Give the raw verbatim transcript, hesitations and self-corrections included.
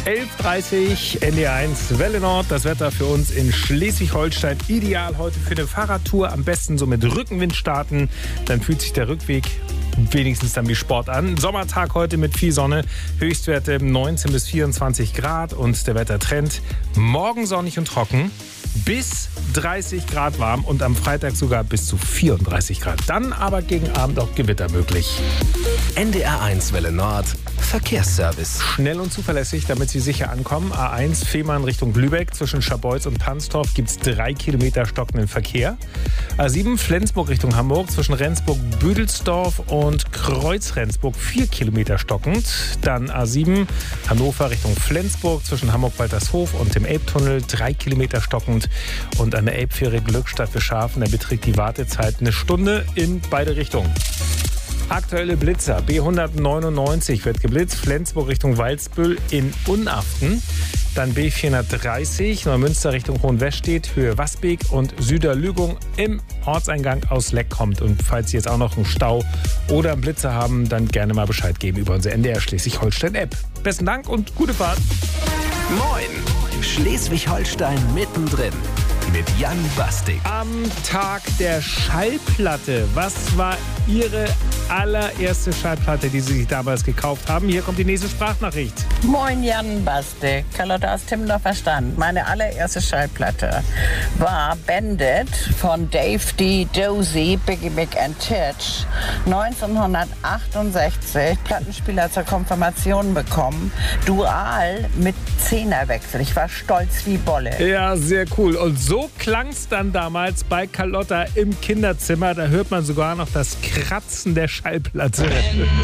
elf Uhr dreißig, N D R eins Welle Nord. Das Wetter für uns in Schleswig-Holstein ideal heute für eine Fahrradtour. Am besten so mit Rückenwind starten. Dann fühlt sich der Rückweg wenigstens dann wie Sport an. Sommertag heute mit viel Sonne. Höchstwerte neunzehn bis vierundzwanzig Grad und der Wettertrend morgen sonnig und trocken. Bis dreißig Grad warm und am Freitag sogar bis zu vierunddreißig Grad. Dann aber gegen Abend auch Gewitter möglich. N D R eins Welle Nord Verkehrsservice. Schnell und zuverlässig, damit Sie sicher ankommen. A eins Fehmarn Richtung Lübeck. Zwischen Scharbeutz und Pansdorf gibt es drei Kilometer stockenden Verkehr. A sieben Flensburg Richtung Hamburg. Zwischen Rendsburg-Büdelsdorf und Kreuz-Rendsburg vier Kilometer stockend. Dann A sieben Hannover Richtung Flensburg. Zwischen Hamburg-Waltershof und dem Elbtunnel drei Kilometer stockend. Und an der Elbfähre Glückstadt für Schafen, da beträgt die Wartezeit eine Stunde in beide Richtungen. Aktuelle Blitzer. B hundertneunundneunzig wird geblitzt. Flensburg Richtung Walsbüll in Unaften. Dann B vierhundertdreißig Neumünster Richtung Hohenwestedt, Höhe Wasbeek und Süderlügung im Ortseingang aus Leck kommt. Und falls Sie jetzt auch noch einen Stau oder einen Blitzer haben, dann gerne mal Bescheid geben über unsere N D R Schleswig-Holstein-App. Besten Dank und gute Fahrt. Moin! Schleswig-Holstein mittendrin. Mit Jan Bastik. Am Tag der Schallplatte. Was war Ihre allererste Schallplatte, die Sie sich damals gekauft haben? Hier kommt die nächste Sprachnachricht. Moin Jan Bastik, Carlotta aus Timmendorfer Stand. Meine allererste Schallplatte war Bandit von Dave D. Dozy, Biggie Big and Titch. neunzehnhundertachtundsechzig, Plattenspieler zur Konfirmation bekommen. Dual mit Zehnerwechsel. Ich war stolz wie Bolle. Ja, sehr cool. Und so klang es dann damals bei Carlotta im Kinderzimmer. Da hört man sogar noch das Kratzen der Schallplatte.